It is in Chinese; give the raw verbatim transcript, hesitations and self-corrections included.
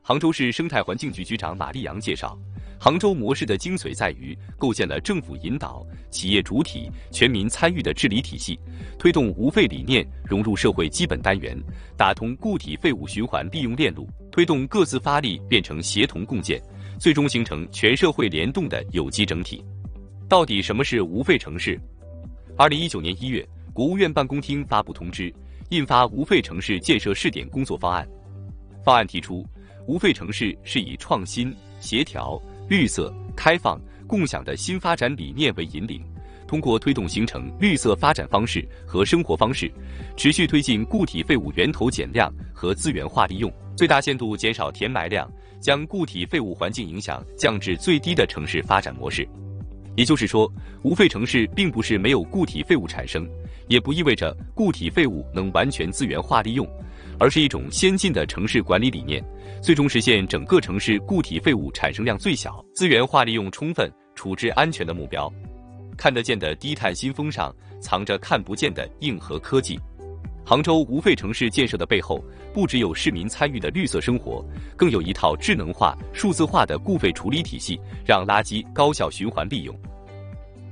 杭州市生态环境局局长马立阳介绍，杭州模式的精髓在于构建了政府引导、企业主体、全民参与的治理体系，推动无废理念融入社会基本单元，打通固体废物循环利用链路，推动各自发力变成协同共建，最终形成全社会联动的有机整体。到底什么是无废城市？二零一九年一月，国务院办公厅发布通知，印发无废城市建设试点工作方案。方案提出，无废城市是以创新、协调、绿色、开放、共享的新发展理念为引领，通过推动形成绿色发展方式和生活方式，持续推进固体废物源头减量和资源化利用，最大限度减少填埋量，将固体废物环境影响降至最低的城市发展模式。也就是说，无废城市并不是没有固体废物产生，也不意味着固体废物能完全资源化利用，而是一种先进的城市管理理念，最终实现整个城市固体废物产生量最小、资源化利用充分、处置安全的目标。看得见的低碳新风上，藏着看不见的硬核科技。杭州无废城市建设的背后，不只有市民参与的绿色生活，更有一套智能化、数字化的固废处理体系，让垃圾高效循环利用。